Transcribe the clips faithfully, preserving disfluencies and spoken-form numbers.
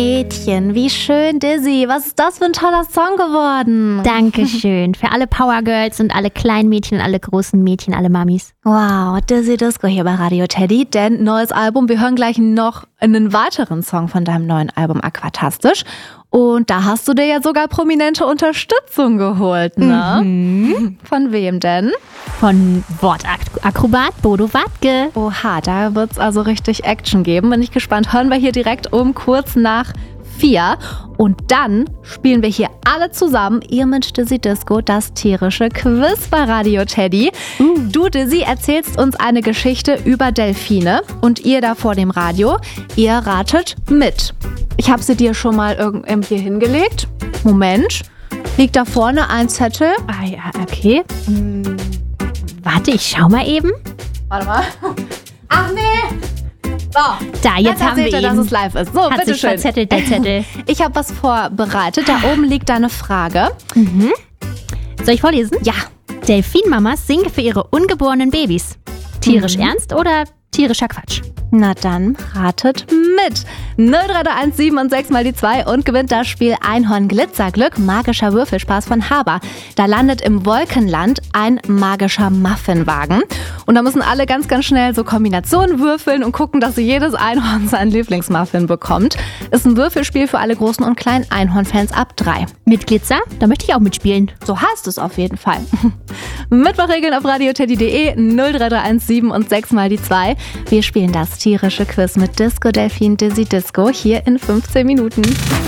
Mädchen, wie schön, Dizzy. Was ist das für ein toller Song geworden? Dankeschön. Für alle Power Girls und alle kleinen Mädchen und alle großen Mädchen, alle Mamis. Wow, Dizzy Disco hier bei Radio Teddy, denn neues Album. Wir hören gleich noch einen weiteren Song von deinem neuen Album Aquatastisch. Und da hast du dir ja sogar prominente Unterstützung geholt, ne? Mhm. Von wem denn? Von Wortakrobat Bodo Wartke. Oha, da wird's also richtig Action geben. Bin ich gespannt. Hören wir hier direkt um kurz nach vier. Und dann spielen wir hier alle zusammen, ihr mit Dizzy Disco, das tierische Quiz bei Radio Teddy. Uh. Du, Dizzy, erzählst uns eine Geschichte über Delfine und ihr da vor dem Radio, ihr ratet mit. Ich habe sie dir schon mal irgendwie hingelegt. Moment, liegt da vorne ein Zettel. Ah ja, okay. Hm. Warte, ich schau mal eben. Warte mal. Ach nee! So, da, jetzt haben wir ihn. Dass es live ist. So, Hat bitte sich schön. verzettelt, der Zettel. Ich habe was vorbereitet. Da oben liegt deine Frage. Mhm. Soll ich vorlesen? Ja. Delfinmamas singen für ihre ungeborenen Babys. Tierisch Mhm. ernst oder tierischer Quatsch? Na dann, ratet mit. null drei drei eins sieben und sechs mal die zwei und gewinnt das Spiel Einhorn Glitzerglück, magischer Würfelspaß von Haber. Da landet im Wolkenland ein magischer Muffinwagen. Und da müssen alle ganz, ganz schnell so Kombinationen würfeln und gucken, dass jedes Einhorn seinen Lieblingsmuffin bekommt. Ist ein Würfelspiel für alle großen und kleinen Einhornfans ab drei. Mit Glitzer? Da möchte ich auch mitspielen. So heißt es auf jeden Fall. Mittwochregeln auf radioteddy punkt de, null drei drei eins sieben und sechs mal die zwei. Wir spielen das tierische Quiz mit Disco Delfin Dizzy Disco hier in fünfzehn Minuten.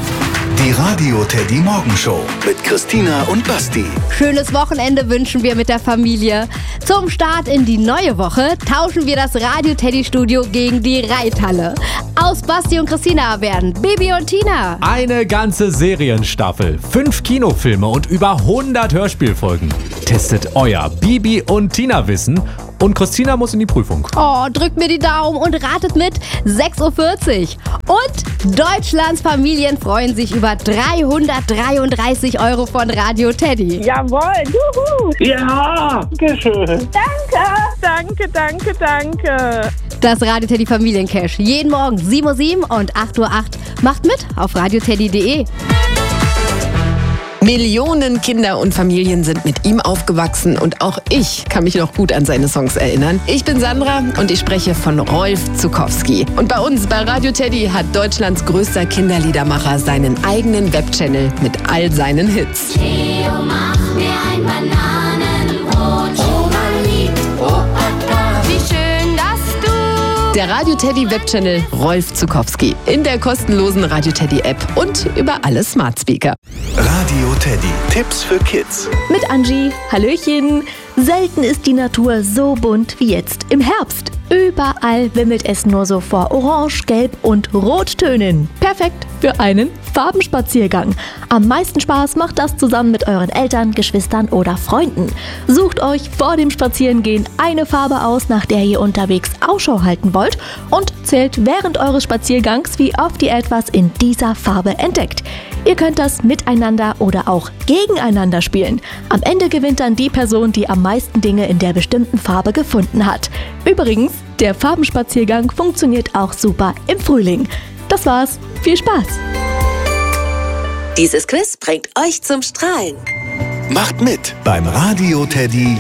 Die Radio Teddy Morgenshow mit Christina und Basti. Schönes Wochenende wünschen wir mit der Familie. Zum Start in die neue Woche tauschen wir das Radio Teddy Studio gegen die Reithalle. Aus Basti und Christina werden Bibi und Tina. Eine ganze Serienstaffel, fünf Kinofilme und über hundert Hörspielfolgen. Testet euer Bibi und Tina Wissen und Christina muss in die Prüfung. Oh, drückt mir die Daumen und ratet mit. sechs Uhr vierzig. Und Deutschlands Familien freuen sich über dreihundertdreiunddreißig Euro von Radio Teddy. Jawohl, juhu. Ja, dankeschön. Danke, danke, danke, danke. Das Radio Teddy Familiencash. Jeden Morgen sieben Uhr sieben und acht Uhr acht. Macht mit auf radioteddy punkt de. Millionen Kinder und Familien sind mit ihm aufgewachsen und auch ich kann mich noch gut an seine Songs erinnern. Ich bin Sandra und ich spreche von Rolf Zuckowski. Und bei uns bei Radio Teddy hat Deutschlands größter Kinderliedermacher seinen eigenen Webchannel mit all seinen Hits. Theo, mach mir ein Bananenbrot. Oma liebt Opa. Wie schön, dass du... Der Radio Teddy Webchannel Rolf Zuckowski in der kostenlosen Radio Teddy App und über alle Smart Speaker. Radio Teddy. Tipps für Kids. Mit Angie. Hallöchen. Selten ist die Natur so bunt wie jetzt im Herbst. Überall wimmelt es nur so vor Orange, Gelb und Rottönen. Perfekt für einen Farbenspaziergang. Am meisten Spaß macht das zusammen mit euren Eltern, Geschwistern oder Freunden. Sucht euch vor dem Spazierengehen eine Farbe aus, nach der ihr unterwegs Ausschau halten wollt und zählt während eures Spaziergangs, wie oft ihr etwas in dieser Farbe entdeckt. Ihr könnt das miteinander oder auch gegeneinander spielen. Am Ende gewinnt dann die Person, die am meisten Dinge in der bestimmten Farbe gefunden hat. Übrigens, der Farbenspaziergang funktioniert auch super im Frühling. Das war's. Viel Spaß! Dieses Quiz bringt euch zum Strahlen. Macht mit beim Radio Teddy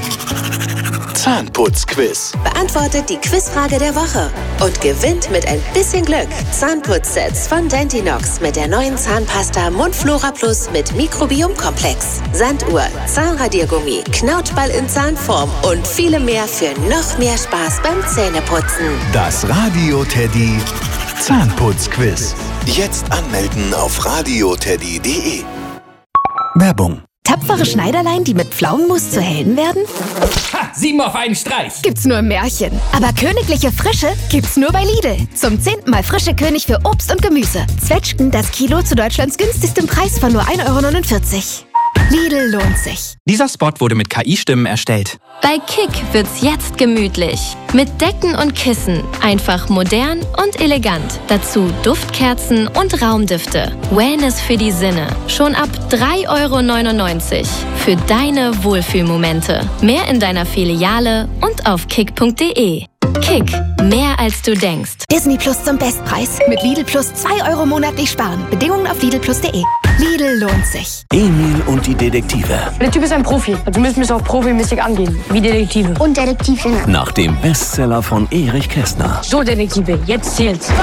Zahnputzquiz. Beantwortet die Quizfrage der Woche und gewinnt mit ein bisschen Glück Zahnputzsets von Dentinox mit der neuen Zahnpasta Mundflora Plus mit Mikrobiomkomplex, Sanduhr, Zahnradiergummi, Knautschball in Zahnform und viele mehr für noch mehr Spaß beim Zähneputzen. Das Radio Teddy Zahnputzquiz. Jetzt anmelden auf radioteddy punkt de. Werbung. Tapfere Schneiderlein, die mit Pflaumenmus zu Helden werden? Ha! Sieben auf einen Streich! Gibt's nur im Märchen. Aber königliche Frische gibt's nur bei Lidl. Zum zehnten Mal frische König für Obst und Gemüse. Zwetschgen, das Kilo zu Deutschlands günstigstem Preis von nur ein Euro neunundvierzig. Lidl lohnt sich. Dieser Spot wurde mit K I-Stimmen erstellt. Bei Kick wird's jetzt gemütlich. Mit Decken und Kissen. Einfach modern und elegant. Dazu Duftkerzen und Raumdüfte. Wellness für die Sinne. Schon ab drei Euro neunundneunzig. Für deine Wohlfühlmomente. Mehr in deiner Filiale und auf kick punkt de. Kick, mehr als du denkst. Disney Plus zum Bestpreis. Mit Lidl Plus zwei Euro monatlich sparen. Bedingungen auf lidl plus punkt de. Lidl lohnt sich. Emil und die Detektive. Der Typ ist ein Profi. Also müssen wir es auch profimäßig angehen. Wie Detektive. Und Detektivin. Nach dem Bestseller von Erich Kästner. So, Detektive, jetzt zählt's.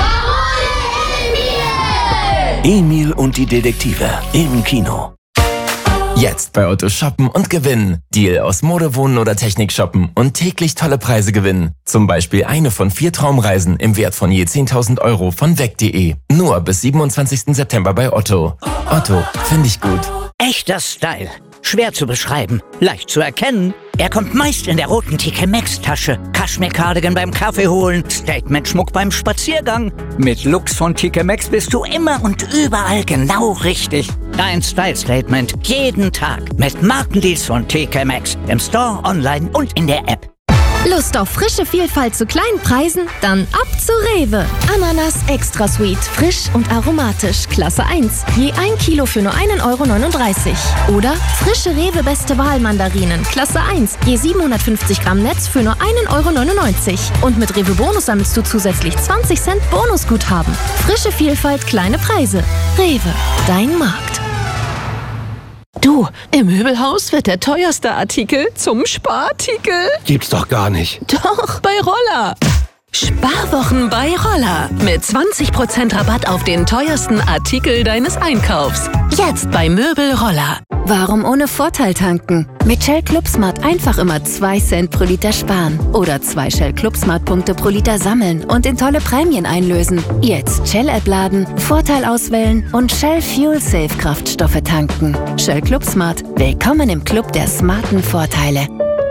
Emil und die Detektive im Kino. Jetzt bei Otto shoppen und gewinnen. Deal aus Mode, Wohnen oder Technik shoppen und täglich tolle Preise gewinnen. Zum Beispiel eine von vier Traumreisen im Wert von je zehntausend Euro von weg punkt de. Nur bis siebenundzwanzigsten September bei Otto. Otto, finde ich gut. Echter Style. Schwer zu beschreiben, leicht zu erkennen. Er kommt meist in der roten T K Maxx-Tasche. Kaschmir-Cardigan beim Kaffee holen, Statement-Schmuck beim Spaziergang. Mit Looks von T K Maxx bist du immer und überall genau richtig. Dein Style-Statement jeden Tag mit Markendeals von T K Maxx. Im Store, online und in der App. Lust auf frische Vielfalt zu kleinen Preisen? Dann ab zu Rewe. Ananas Extra Sweet, frisch und aromatisch, Klasse eins. Je ein Kilo für nur ein Euro neununddreißig. Oder frische Rewe Beste Wahl Mandarinen, Klasse eins. Je siebenhundertfünfzig Gramm Netz für nur ein Euro neunundneunzig. Und mit Rewe Bonus sammelst du zusätzlich zwanzig Cent Bonusguthaben. Frische Vielfalt, kleine Preise. Rewe, dein Markt. Du, im Möbelhaus wird der teuerste Artikel zum Sparartikel. Gibt's doch gar nicht. Doch, bei Roller. Sparwochen bei Roller. Mit zwanzig Prozent Rabatt auf den teuersten Artikel deines Einkaufs. Jetzt bei Möbel Roller. Warum ohne Vorteil tanken? Mit Shell Club Smart einfach immer zwei Cent pro Liter sparen. Oder zwei Shell Club Smart Punkte pro Liter sammeln und in tolle Prämien einlösen. Jetzt Shell-App laden, Vorteil auswählen und Shell Fuel Safe Kraftstoffe tanken. Shell Club Smart. Willkommen im Club der smarten Vorteile.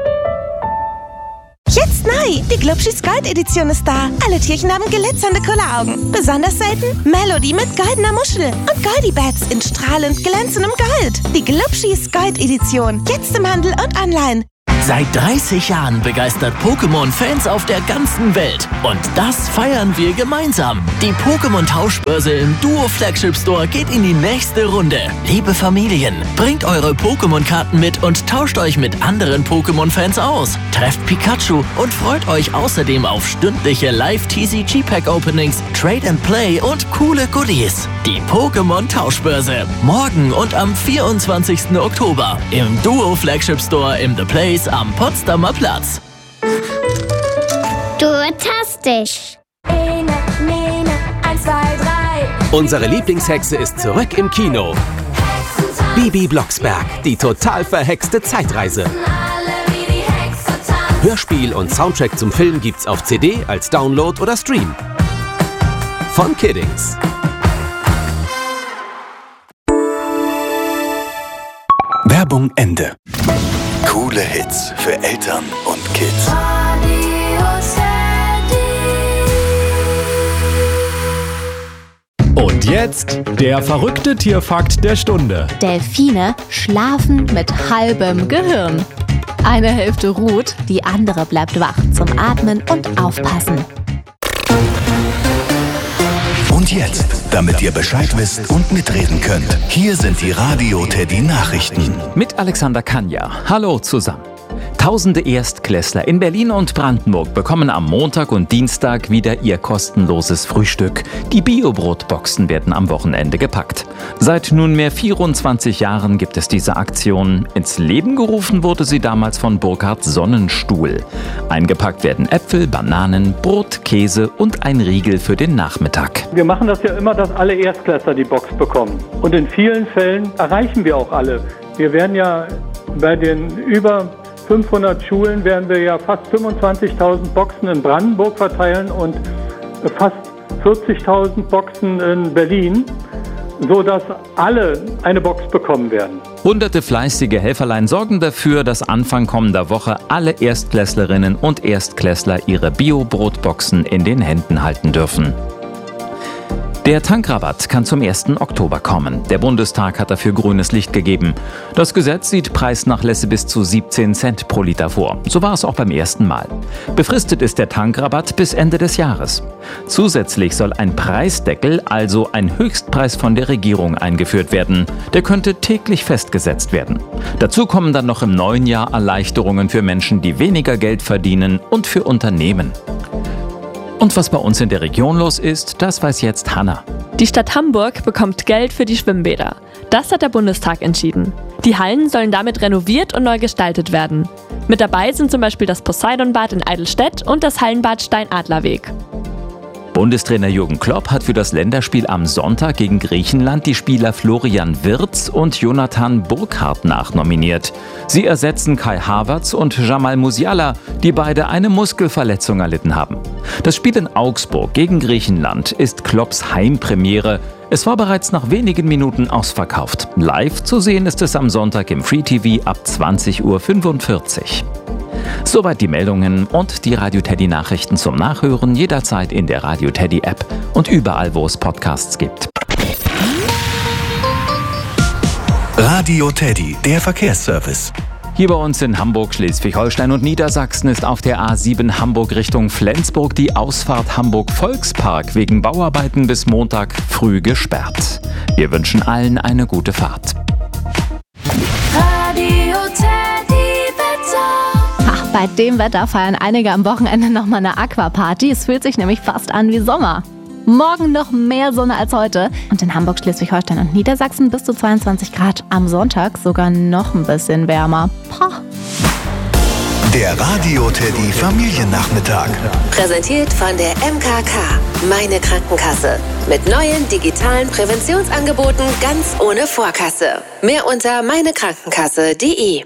Jetzt neu! Die Glubschis Gold-Edition ist da. Alle Tierchen haben glitzernde Kulleraugen. Besonders selten Melody mit goldener Muschel und Goldie-Bats in strahlend glänzendem Gold. Die Glubschis Gold-Edition. Jetzt im Handel und online. Seit dreißig Jahren begeistert Pokémon-Fans auf der ganzen Welt. Und das feiern wir gemeinsam. Die Pokémon-Tauschbörse im Duo-Flagship-Store geht in die nächste Runde. Liebe Familien, bringt eure Pokémon-Karten mit und tauscht euch mit anderen Pokémon-Fans aus. Trefft Pikachu und freut euch außerdem auf stündliche Live-T C G-Pack-Openings, Trade and Play und coole Goodies. Die Pokémon-Tauschbörse. Morgen und am vierundzwanzigsten Oktober im Duo-Flagship-Store im The Place am Potsdamer Platz. Duotastisch. Ene, Mene, eins, zwei, drei. Unsere Lieblingshexe ist zurück im Kino. Bibi Blocksberg, die total verhexte Zeitreise. Hörspiel und Soundtrack zum Film gibt's auf C D, als Download oder Stream. Von Kiddings. Werbung Ende. Coole Hits für Eltern und Kids. Und jetzt der verrückte Tierfakt der Stunde. Delfine schlafen mit halbem Gehirn. Eine Hälfte ruht, die andere bleibt wach zum Atmen und Aufpassen. Und jetzt, damit ihr Bescheid wisst und mitreden könnt, hier sind die Radio Teddy Nachrichten. Mit Alexander Kanja. Hallo zusammen. Tausende Erstklässler in Berlin und Brandenburg bekommen am Montag und Dienstag wieder ihr kostenloses Frühstück. Die Bio-Brotboxen werden am Wochenende gepackt. Seit nunmehr vierundzwanzig Jahren gibt es diese Aktion. Ins Leben gerufen wurde sie damals von Burkhard Sonnenstuhl. Eingepackt werden Äpfel, Bananen, Brot, Käse und ein Riegel für den Nachmittag. Wir machen das ja immer, dass alle Erstklässler die Box bekommen. Und in vielen Fällen erreichen wir auch alle. Wir werden ja bei den über fünfhundert Schulen werden wir ja fast fünfundzwanzigtausend Boxen in Brandenburg verteilen und fast vierzigtausend Boxen in Berlin, sodass alle eine Box bekommen werden. Hunderte fleißige Helferlein sorgen dafür, dass Anfang kommender Woche alle Erstklässlerinnen und Erstklässler ihre Bio-Brotboxen in den Händen halten dürfen. Der Tankrabatt kann zum ersten Oktober kommen. Der Bundestag hat dafür grünes Licht gegeben. Das Gesetz sieht Preisnachlässe bis zu siebzehn Cent pro Liter vor. So war es auch beim ersten Mal. Befristet ist der Tankrabatt bis Ende des Jahres. Zusätzlich soll ein Preisdeckel, also ein Höchstpreis von der Regierung, eingeführt werden. Der könnte täglich festgesetzt werden. Dazu kommen dann noch im neuen Jahr Erleichterungen für Menschen, die weniger Geld verdienen, und für Unternehmen. Und was bei uns in der Region los ist, das weiß jetzt Hanna. Die Stadt Hamburg bekommt Geld für die Schwimmbäder. Das hat der Bundestag entschieden. Die Hallen sollen damit renoviert und neu gestaltet werden. Mit dabei sind zum Beispiel das Poseidonbad in Eidelstedt und das Hallenbad Steinadlerweg. Bundestrainer Jürgen Klopp hat für das Länderspiel am Sonntag gegen Griechenland die Spieler Florian Wirtz und Jonathan Burkhardt nachnominiert. Sie ersetzen Kai Havertz und Jamal Musiala, die beide eine Muskelverletzung erlitten haben. Das Spiel in Augsburg gegen Griechenland ist Klopps Heimpremiere. Es war bereits nach wenigen Minuten ausverkauft. Live zu sehen ist es am Sonntag im Free T V ab zwanzig Uhr fünfundvierzig. Soweit die Meldungen und die Radio Teddy Nachrichten zum Nachhören jederzeit in der Radio Teddy App und überall, wo es Podcasts gibt. Radio Teddy, der Verkehrsservice. Hier bei uns in Hamburg, Schleswig-Holstein und Niedersachsen ist auf der A sieben Hamburg Richtung Flensburg die Ausfahrt Hamburg-Volkspark wegen Bauarbeiten bis Montag früh gesperrt. Wir wünschen allen eine gute Fahrt. Radio Teddy Wetter. Ach, bei dem Wetter feiern einige am Wochenende nochmal eine Aquaparty. Es fühlt sich nämlich fast an wie Sommer. Morgen noch mehr Sonne als heute. Und in Hamburg, Schleswig-Holstein und Niedersachsen bis zu zweiundzwanzig Grad. Am Sonntag sogar noch ein bisschen wärmer. Poh. Der Radio Teddy Familiennachmittag. Präsentiert von der M K K, meine Krankenkasse. Mit neuen digitalen Präventionsangeboten ganz ohne Vorkasse. Mehr unter meinekrankenkasse punkt de.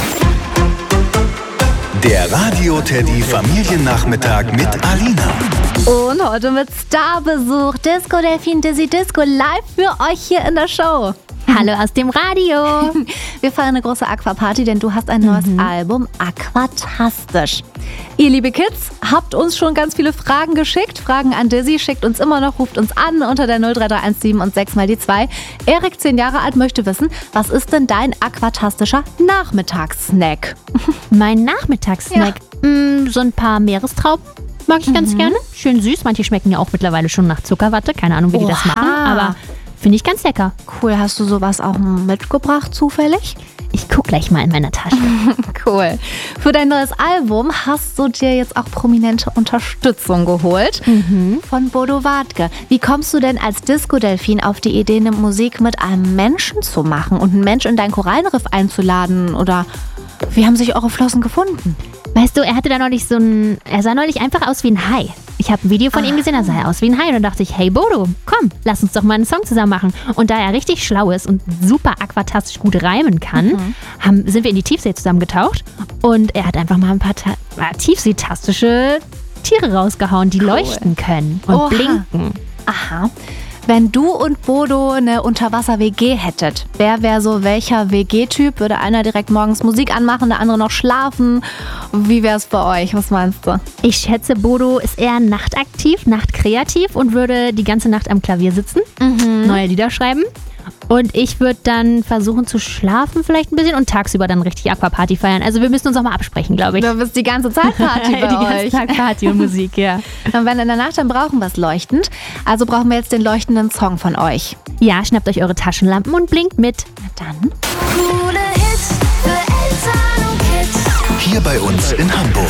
Der Radio Teddy Familiennachmittag mit Alina. Und heute mit Starbesuch. Disco Delfin Dizzy Disco live für euch hier in der Show. Hallo aus dem Radio. Wir feiern eine große Aquaparty, denn du hast ein neues mhm. Album, Aquatastisch. Ihr liebe Kids, habt uns schon ganz viele Fragen geschickt. Fragen an Dizzy, schickt uns immer noch, ruft uns an unter der null drei drei eins sieben und sechs mal die zwei. Erik, zehn Jahre alt, möchte wissen, was ist denn dein aquatastischer Nachmittagssnack? Mein Nachmittagssnack? Ja. Mm, so ein paar Meerestrauben. Mag ich mhm. ganz gerne. Schön süß. Manche schmecken ja auch mittlerweile schon nach Zuckerwatte. Keine Ahnung, wie Oha. die das machen. Aber finde ich ganz lecker. Cool. Hast du sowas auch mitgebracht zufällig? Ich guck gleich mal in meiner Tasche. Cool. Für dein neues Album hast du dir jetzt auch prominente Unterstützung geholt. Mhm. Von Bodo Wartke. Wie kommst du denn als Disco-Delfin auf die Idee, eine Musik mit einem Menschen zu machen und einen Mensch in dein Korallenriff einzuladen? Oder wie haben sich eure Flossen gefunden? Weißt du, er hatte da neulich so ein... Er sah neulich einfach aus wie ein Hai. Ich habe ein Video von ah. ihm gesehen, da sah er aus wie ein Hai. Und dann dachte ich, hey Bodo, komm, lass uns doch mal einen Song zusammen machen. Und da er richtig schlau ist und super aquatastisch gut reimen kann, mhm. haben, sind wir in die Tiefsee zusammen getaucht. Und er hat einfach mal ein paar ta- tiefseetastische Tiere rausgehauen, die cool. leuchten können und Oha. blinken. Aha. Wenn du und Bodo eine Unterwasser-W G hättet, wer wäre so welcher W G-Typ? Würde einer direkt morgens Musik anmachen, der andere noch schlafen? Wie wäre es bei euch? Was meinst du? Ich schätze, Bodo ist eher nachtaktiv, nachtkreativ und würde die ganze Nacht am Klavier sitzen, mhm. neue Lieder schreiben. Und ich würde dann versuchen zu schlafen vielleicht ein bisschen und tagsüber dann richtig Aquaparty feiern. Also wir müssen uns auch mal absprechen, glaube ich. Du bist die ganze Zeit Party bei die euch. Die ganze Tag Party und Musik, ja. Und wenn in der Nacht, dann brauchen wir es leuchtend. Also brauchen wir jetzt den leuchtenden Song von euch. Ja, schnappt euch eure Taschenlampen und blinkt mit. Na dann. Coole Hits für Eltern und Kids. Hier bei uns in Hamburg.